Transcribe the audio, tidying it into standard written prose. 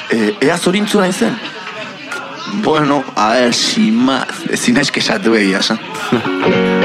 ea zorintzuna izen? Bueno, a ver, sin más, ezin naiz kexatu egia,